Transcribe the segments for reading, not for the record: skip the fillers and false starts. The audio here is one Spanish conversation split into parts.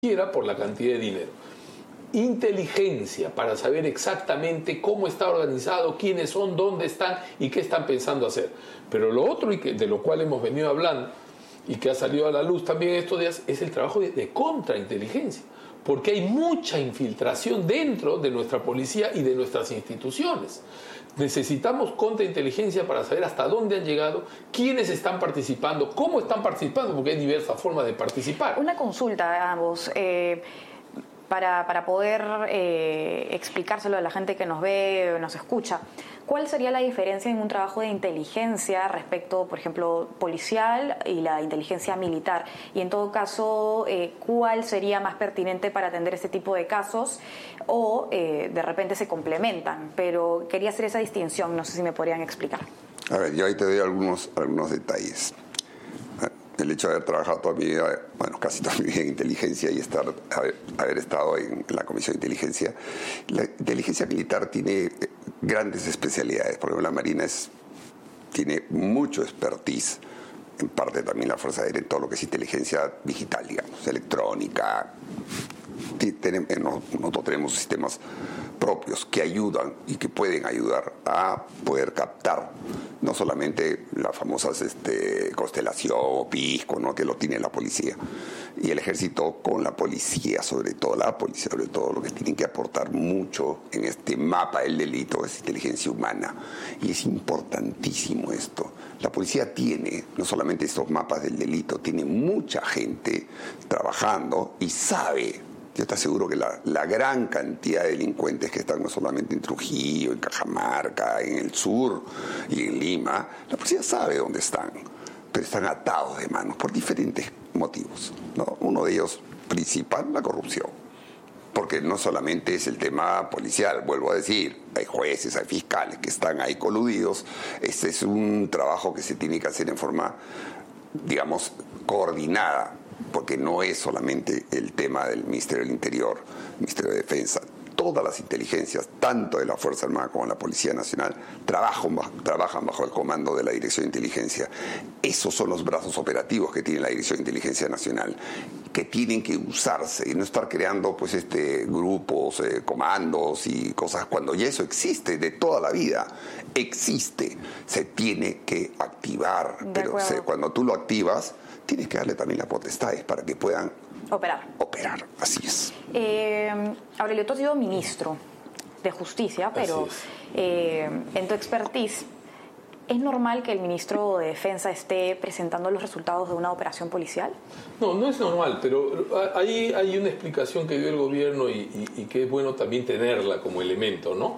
siquiera por la cantidad de dinero. Inteligencia para saber exactamente cómo está organizado, quiénes son, dónde están y qué están pensando hacer. Pero lo otro, y de lo cual hemos venido hablando y que ha salido a la luz también estos días, es el trabajo de contrainteligencia. Porque hay mucha infiltración dentro de nuestra policía y de nuestras instituciones. Necesitamos contrainteligencia para saber hasta dónde han llegado, quiénes están participando, cómo están participando, porque hay diversas formas de participar. Una consulta a ambos. Para poder explicárselo a la gente que nos ve, nos escucha. ¿Cuál sería la diferencia en un trabajo de inteligencia respecto, por ejemplo, policial y la inteligencia militar? Y en todo caso, ¿cuál sería más pertinente para atender este tipo de casos? O de repente se complementan, pero quería hacer esa distinción, no sé si me podrían explicar. A ver, yo ahí te doy algunos detalles. El hecho de haber trabajado toda mi vida, bueno, casi toda mi vida en inteligencia y haber estado en la Comisión de Inteligencia. La inteligencia militar tiene grandes especialidades. Por ejemplo, la Marina tiene mucho expertise, en parte también la Fuerza Aérea, en todo lo que es inteligencia digital, digamos, electrónica. Nosotros tenemos sistemas propios que ayudan y que pueden ayudar a poder captar no solamente las famosas constelación o pisco, ¿no?, que lo tiene la policía y el ejército con la policía, sobre todo la policía, sobre todo lo que tienen que aportar mucho en este mapa del delito es inteligencia humana, y es importantísimo esto. La policía tiene no solamente estos mapas del delito, tiene mucha gente trabajando y sabe. Yo te aseguro que la gran cantidad de delincuentes que están no solamente en Trujillo, en Cajamarca, en el sur y en Lima, la policía sabe dónde están, pero están atados de manos por diferentes motivos, ¿no? Uno de ellos principal, la corrupción. Porque no solamente es el tema policial, vuelvo a decir, hay jueces, hay fiscales que están ahí coludidos. Este es un trabajo que se tiene que hacer en forma, digamos, coordinada, porque no es solamente el tema del Ministerio del Interior, Ministerio de Defensa. Todas las inteligencias, tanto de la Fuerza Armada como de la Policía Nacional, trabajan bajo el comando de la Dirección de Inteligencia. Esos son los brazos operativos que tiene la Dirección de Inteligencia Nacional, que tienen que usarse y no estar creando grupos, comandos y cosas, cuando ya eso existe de toda la vida. Existe, se tiene que activar, pero cuando tú lo activas, tienes que darle también las potestades para que puedan operar, así es. Aurelio, tú has sido ministro de Justicia, pero en tu expertise, ¿es normal que el ministro de Defensa esté presentando los resultados de una operación policial? No, no es normal, pero ahí hay una explicación que dio el gobierno y que es bueno también tenerla como elemento, ¿no?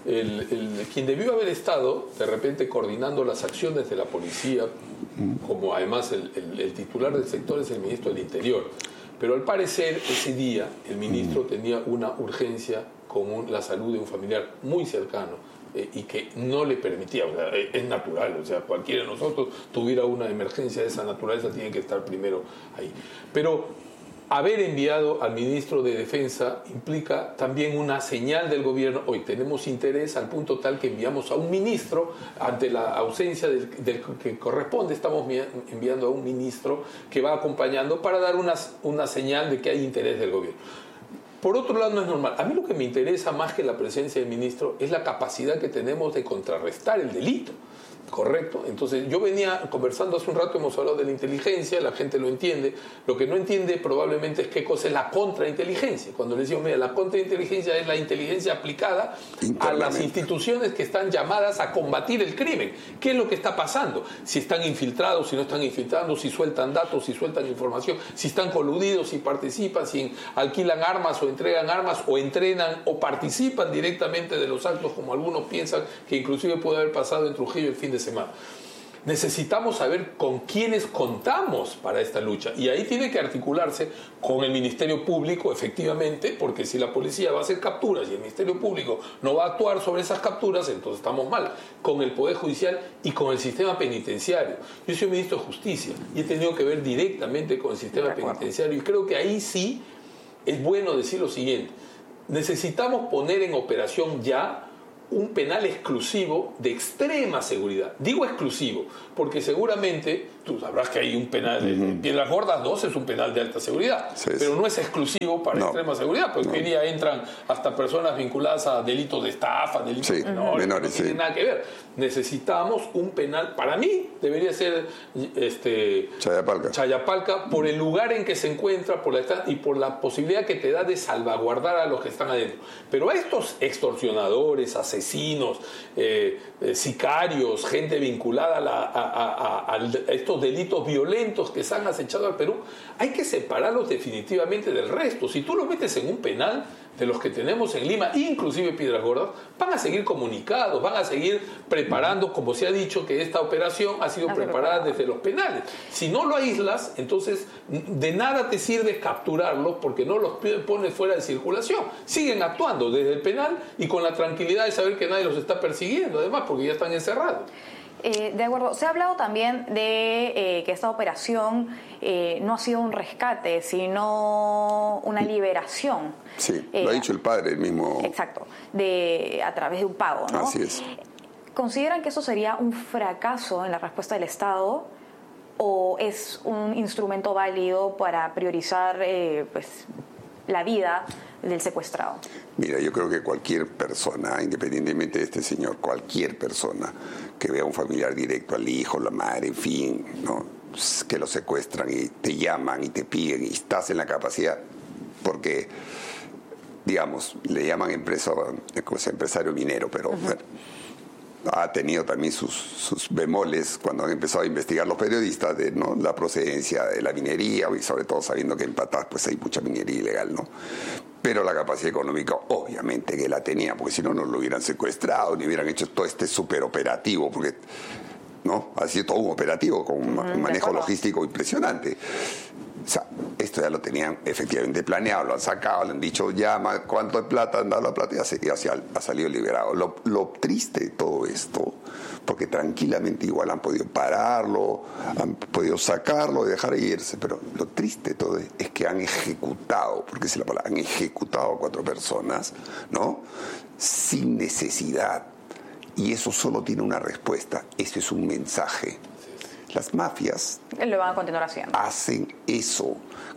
Quien debió haber estado de repente coordinando las acciones de la policía, como además el titular del sector es el ministro del Interior, pero al parecer ese día el ministro tenía una urgencia con la salud de un familiar muy cercano y que no le permitía, o sea, es natural, o sea, cualquiera de nosotros tuviera una emergencia de esa naturaleza tiene que estar primero ahí, pero haber enviado al ministro de Defensa implica también una señal del gobierno. Hoy tenemos interés al punto tal que enviamos a un ministro, ante la ausencia del que corresponde, estamos enviando a un ministro que va acompañando para dar una señal de que hay interés del gobierno. Por otro lado, no es normal. A mí lo que me interesa más que la presencia del ministro es la capacidad que tenemos de contrarrestar el delito. Correcto. Entonces, yo venía conversando hace un rato, hemos hablado de la inteligencia, la gente lo entiende. Lo que no entiende probablemente es qué cosa es la contrainteligencia. Cuando le decimos, mira, la contrainteligencia es la inteligencia aplicada a las instituciones que están llamadas a combatir el crimen. ¿Qué es lo que está pasando? Si están infiltrados, si no están infiltrando, si sueltan datos, si sueltan información, si están coludidos, si participan, si alquilan armas o entregan armas o entrenan o participan directamente de los actos, como algunos piensan que inclusive puede haber pasado en Trujillo el fin de semana. Necesitamos saber con quiénes contamos para esta lucha y ahí tiene que articularse con el Ministerio Público, efectivamente, porque si la policía va a hacer capturas y el Ministerio Público no va a actuar sobre esas capturas, entonces estamos mal, con el Poder Judicial y con el sistema penitenciario. Yo soy ministro de Justicia y he tenido que ver directamente con el sistema penitenciario y creo que ahí sí es bueno decir lo siguiente: necesitamos poner en operación ya un penal exclusivo de extrema seguridad. Digo exclusivo, porque seguramente tú sabrás que hay un penal en Piedras Gordas 2 es un penal de alta seguridad, pero no es exclusivo para extrema seguridad, porque hoy día entran hasta personas vinculadas a delitos de estafa, delitos menores, no tiene nada que ver. Necesitamos un penal, para mí debería ser Chayapalca, por el lugar en que se encuentra y por la posibilidad que te da de salvaguardar a los que están adentro. Pero a estos extorsionadores, asesinos, sicarios, gente vinculada a estos delitos violentos que se han acechado al Perú, hay que separarlos definitivamente del resto. Si tú los metes en un penal de los que tenemos en Lima, inclusive Piedras Gordas, van a seguir comunicados, van a seguir preparando, como se ha dicho, que esta operación ha sido preparada desde los penales. Si no lo aíslas, entonces de nada te sirve capturarlos porque no los pones fuera de circulación. Siguen actuando desde el penal y con la tranquilidad de saber que nadie los está persiguiendo, además, porque ya están encerrados. De acuerdo. Se ha hablado también de que esta operación no ha sido un rescate, sino una liberación. Sí, lo ha dicho el padre, el mismo. Exacto, a través de un pago, ¿no? Así es. ¿Consideran que eso sería un fracaso en la respuesta del Estado o es un instrumento válido para priorizar la vida del secuestrado? Mira, yo creo que cualquier persona, independientemente de este señor, cualquier persona que vea a un familiar directo, al hijo, la madre, en fin, ¿no?, que lo secuestran y te llaman y te piden y estás en la capacidad, porque, digamos, le llaman empresario minero, pero bueno, ha tenido también sus bemoles cuando han empezado a investigar los periodistas de, ¿no?, la procedencia de la minería, y sobre todo sabiendo que en Patás pues hay mucha minería ilegal, ¿no? Pero la capacidad económica obviamente que la tenía, porque si no, no lo hubieran secuestrado ni hubieran hecho todo este superoperativo, porque ¿no?, ha sido todo un operativo con un manejo logístico impresionante. O sea, esto ya lo tenían efectivamente planeado, lo han sacado, le han dicho, llama, ¿cuánto es plata? Han dado la plata y ha salido liberado. Lo triste de todo esto, porque tranquilamente igual han podido pararlo, han podido sacarlo y dejar irse, pero lo triste de todo es que han ejecutado, porque es la palabra, han ejecutado a 4 personas, ¿no?, sin necesidad. Y eso solo tiene una respuesta, eso es un mensaje. Las mafias lo van a continuar haciendo. Hacen eso.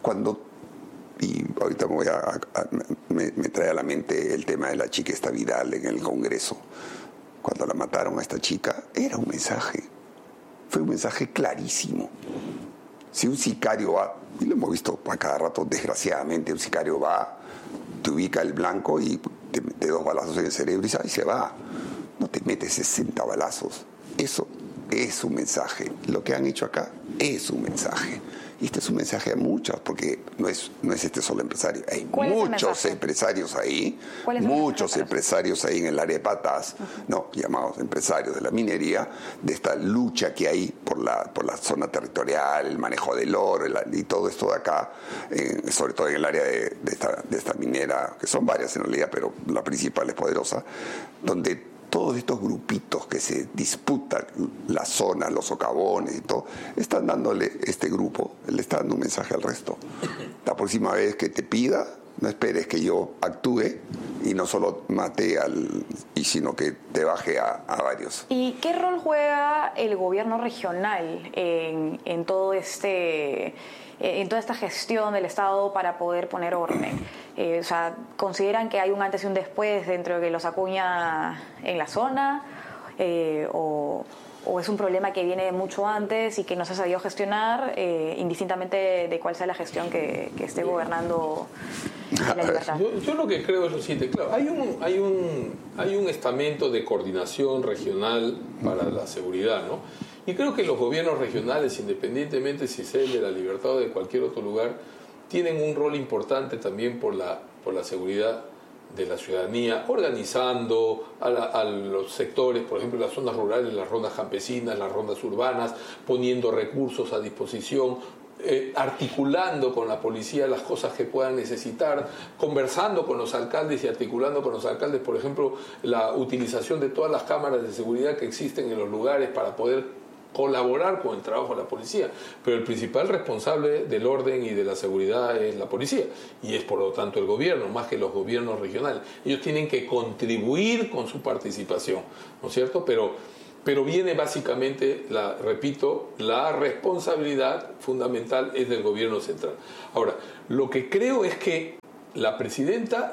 Y ahorita me trae a la mente el tema de la chica esta Vidal en el Congreso. Cuando la mataron a esta chica, era un mensaje. Fue un mensaje clarísimo. Si un sicario va, y lo hemos visto a cada rato, desgraciadamente, un sicario va, te ubica el blanco y te mete 2 balazos en el cerebro y se va. No te metes 60 balazos. Eso es un mensaje. Lo que han hecho acá es un mensaje. Y este es un mensaje a muchos, porque no es este solo empresario. Hay muchos empresarios ahí, muchos empresarios ahí en el área de Patás, no, llamados empresarios de la minería, de esta lucha que hay por la zona territorial, el manejo del oro y todo esto de acá, sobre todo en el área de esta minera, que son varias en realidad, pero la principal es Poderosa, donde todos estos grupitos que se disputan las zonas, los socavones y todo, están dándole, este grupo, le está dando un mensaje al resto. La próxima vez que te pida, no esperes que yo actúe y no solo mate sino que te baje a varios. ¿Y qué rol juega el gobierno regional en todo en toda esta gestión del Estado para poder poner orden? O sea, ¿consideran que hay un antes y un después dentro de los Acuña en la zona? ¿O es un problema que viene de mucho antes y que no se ha sabido gestionar, indistintamente de cuál sea la gestión que esté gobernando la libertad? Yo lo que creo es lo siguiente, claro, hay un estamento de coordinación regional para la seguridad, ¿no? Y creo que los gobiernos regionales, independientemente si sea el de la Libertad o de cualquier otro lugar, tienen un rol importante también por la seguridad de la ciudadanía, organizando a los sectores, por ejemplo, las zonas rurales, las rondas campesinas, las rondas urbanas, poniendo recursos a disposición, articulando con la policía las cosas que puedan necesitar, conversando con los alcaldes y articulando con los alcaldes, por ejemplo, la utilización de todas las cámaras de seguridad que existen en los lugares para poder colaborar con el trabajo de la policía, pero el principal responsable del orden y de la seguridad es la policía, y es por lo tanto el gobierno, más que los gobiernos regionales. Ellos tienen que contribuir con su participación, ¿no es cierto? Pero viene básicamente, repito, la responsabilidad fundamental es del gobierno central. Ahora, lo que creo es que la presidenta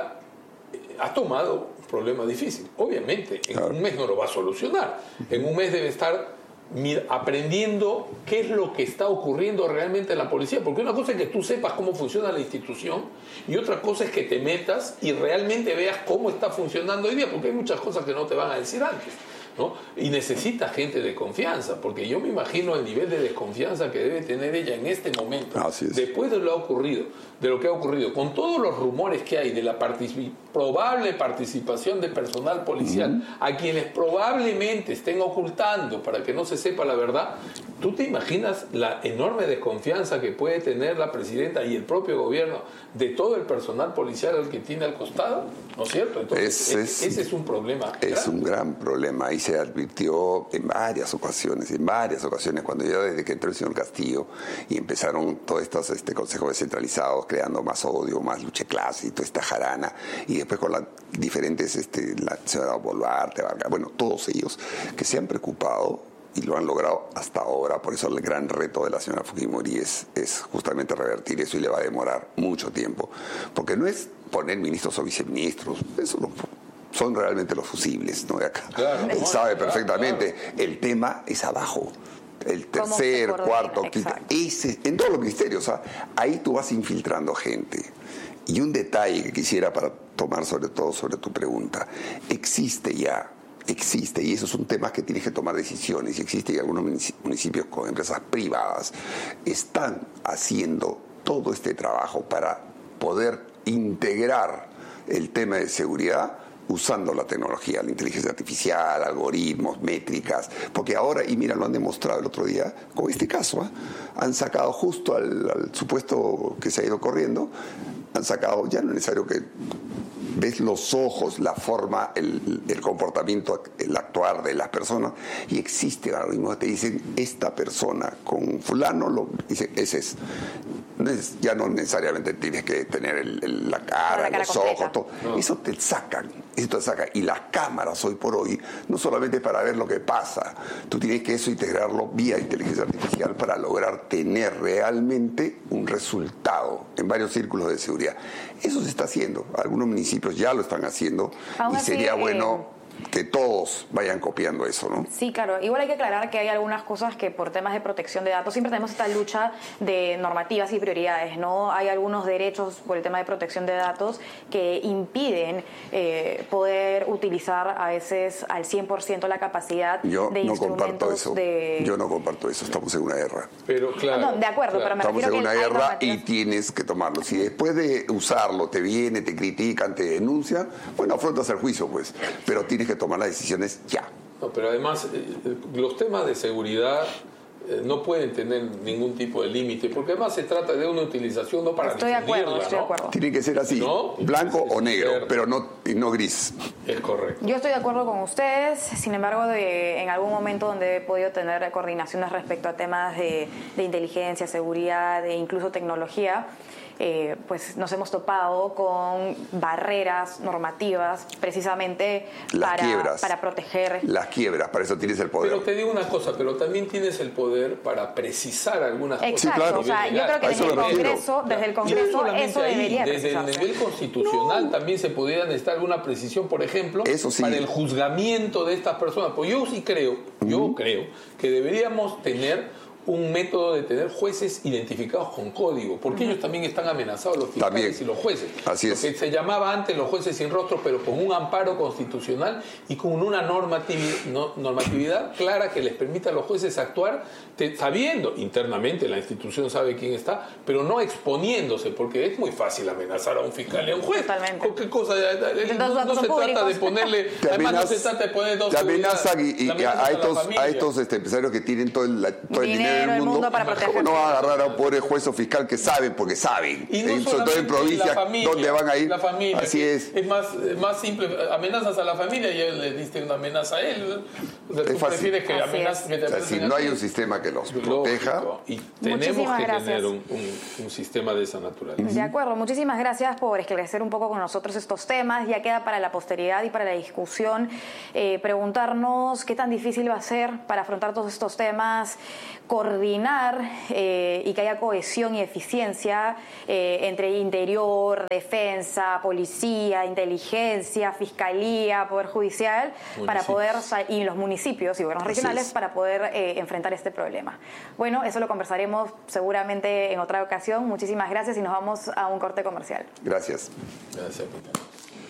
ha tomado un problema difícil. Obviamente, en un mes no lo va a solucionar. En un mes debe estar aprendiendo qué es lo que está ocurriendo realmente en la policía. Porque una cosa es que tú sepas cómo funciona la institución y otra cosa es que te metas y realmente veas cómo está funcionando hoy día, porque hay muchas cosas que no te van a decir antes, ¿no? Y necesita gente de confianza, porque yo me imagino el nivel de desconfianza que debe tener ella en este momento, después de lo que ha ocurrido, con todos los rumores que hay de la probable participación de personal policial, a quienes probablemente estén ocultando para que no se sepa la verdad. ¿Tú te imaginas la enorme desconfianza que puede tener la presidenta y el propio gobierno de todo el personal policial al que tiene al costado? ¿No es cierto? Entonces, ese es un problema. Es un gran problema y se advirtió en varias ocasiones, cuando yo desde que entró el señor Castillo y empezaron todos estos consejos descentralizados creando más odio, más lucha de clase y toda esta jarana, y después con las diferentes, la señora Boluarte, bueno, todos ellos que se han preocupado y lo han logrado hasta ahora. Por eso el gran reto de la señora Fujimori es justamente revertir eso, y le va a demorar mucho tiempo, porque no es poner ministros o viceministros, eso son realmente los fusibles, ¿no? De acá. Claro, él sabe perfectamente. Claro. El tema es abajo. El tercer, cuarto, quinto, en todos los ministerios, ahí tú vas infiltrando gente. Y un detalle que quisiera para tomar sobre todo sobre tu pregunta, existe, y eso es un tema que tienes que tomar decisiones, y existe, y algunos municipios con empresas privadas están haciendo todo este trabajo para poder integrar el tema de seguridad usando la tecnología, la inteligencia artificial, algoritmos, métricas, porque ahora, y mira, lo han demostrado el otro día con este caso, han sacado justo al supuesto que se ha ido corriendo, han sacado, ya no es necesario que ves los ojos, la forma, el comportamiento, el actuar de las personas, y existe ahora mismo, te dicen, esta persona con fulano, ese es. Ya no necesariamente tienes que tener la cara los ojos, todo. No. Eso te sacan. Y las cámaras hoy por hoy, no solamente para ver lo que pasa, tú tienes que eso integrarlo vía inteligencia artificial para lograr tener realmente un resultado en varios círculos de seguridad. Eso se está haciendo. Algunos municipios ya lo están haciendo, y sería bueno que todos vayan copiando eso, ¿no? Sí, claro. Igual hay que aclarar que hay algunas cosas que por temas de protección de datos siempre tenemos esta lucha de normativas y prioridades, ¿no? Hay algunos derechos por el tema de protección de datos que impiden poder utilizar a veces al 100% la capacidad de instrumentos. Yo no comparto eso. Estamos en una guerra. Pero claro. No, de acuerdo, pero me refiero que estamos en una guerra y tienes que tomarlo. Si después de usarlo te viene, te critican, te denuncian, bueno, afrontas el juicio, pues. Pero tienes que tomar las decisiones ya. No, pero además los temas de seguridad no pueden tener ningún tipo de límite, porque además se trata de una utilización no para Estoy de acuerdo. Tiene que ser así, ¿no? Blanco o negro, pero no gris. Es correcto. Yo estoy de acuerdo con ustedes, sin embargo, en algún momento donde he podido tener coordinaciones respecto a temas de inteligencia, seguridad e incluso tecnología, pues nos hemos topado con barreras normativas precisamente para proteger. Las quiebras, para eso tienes el poder. Pero te digo una cosa, pero también tienes el poder para precisar algunas cosas. Exacto, sí, claro. O sea, yo creo que desde el Congreso eso debería desde el nivel constitucional también se pudiera necesitar alguna precisión, por ejemplo, para el juzgamiento de estas personas. Pues yo sí creo, que deberíamos tener un método de tener jueces identificados con código, porque ellos también están amenazados, los fiscales y los jueces. Así es. Lo que se llamaba antes los jueces sin rostro, pero con un amparo constitucional y con una normatividad clara que les permita a los jueces actuar sabiendo, internamente la institución sabe quién está, pero no exponiéndose, porque es muy fácil amenazar a un fiscal y a un juez. Totalmente. ¿Qué cosa? No se trata de ponerle, además no se trata de poner dos. Te amenazan y a estos empresarios que tienen todo el dinero dinero del mundo para proteger. ¿Cómo no van a agarrar a un pobre juez o fiscal que saben porque saben? Y no sobre todo en provincias, ¿dónde van a ir? La familia. Así es. Es más simple. Amenazas a la familia y él le diste una amenaza a él. O sea, tú prefieres que amenazas. O sea, si no hay un sistema que los proteja. Y tenemos que tener un sistema de esa naturaleza. De acuerdo. Muchísimas gracias por esclarecer un poco con nosotros estos temas. Ya queda para la posteridad y para la discusión preguntarnos qué tan difícil va a ser para afrontar todos estos temas, coordinar y que haya cohesión y eficiencia entre interior, defensa, policía, inteligencia, fiscalía, poder judicial, para poder y los municipios y gobiernos regionales para poder enfrentar este problema. Bueno, eso lo conversaremos seguramente en otra ocasión. Muchísimas gracias y nos vamos a un corte comercial. Gracias. Gracias.